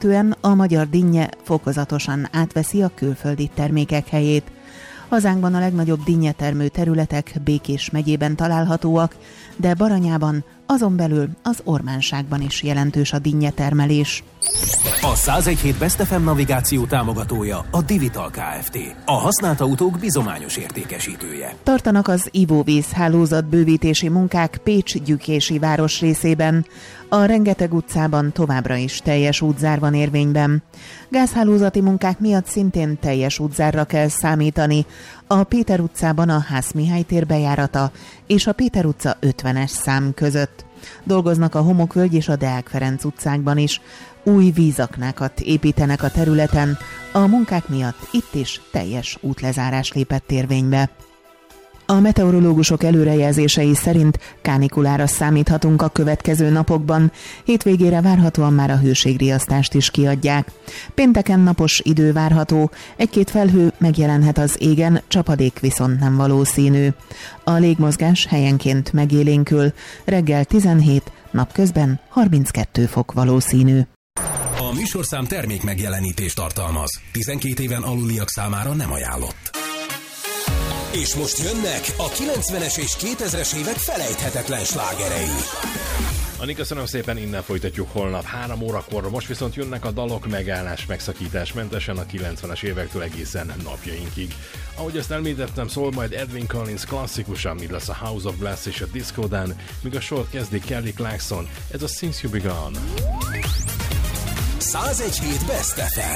követően a magyar dinnye fokozatosan átveszi a külföldi termékek helyét. Hazánkban a legnagyobb dinnyetermő területek Békés megyében találhatóak, de Baranyában, azon belül az Ormánságban is jelentős a dinnyetermelés. A 101.7 Best FM navigáció támogatója a Divital Kft. A használt autók bizományos értékesítője. Tartanak az ivóvíz hálózat bővítési munkák Pécs gyükési városrészében. A Rengeteg utcában továbbra is teljes útzár van érvényben. Gázhálózati munkák miatt szintén teljes útzárra kell számítani. A Péter utcában a Ház Mihály tér bejárata és a Péter utca 50-es szám között. Dolgoznak a Homokvölgy és a Deák Ferenc utcákban is. Új vízaknákat építenek a területen. A munkák miatt itt is teljes útlezárás lépett érvénybe. A meteorológusok előrejelzései szerint kánikulára számíthatunk a következő napokban. Hétvégére várhatóan már a hőségriasztást is kiadják. Pénteken napos idő várható, egy-két felhő megjelenhet az égen, csapadék viszont nem valószínű. A légmozgás helyenként megélénkül, reggel 17, napközben 32 fok valószínű. A műsorszám termék megjelenítést tartalmaz. 12 éven aluliak számára nem ajánlott. És most jönnek a 90-es és 2000-es évek felejthetetlen slágerei. Ani, köszönöm szépen, innen folytatjuk holnap 3 órakor. Most viszont jönnek a dalok megállás, megszakítás mentesen a 90-es évektől egészen napjainkig. Ahogy ezt említettem, szól majd Edwyn Collins klasszikusan, mint lesz a House of Glass és a Disco Dan, míg a sort kezdi Kelly Clarkson, ez a Since You Begun. 101.7 Best FM.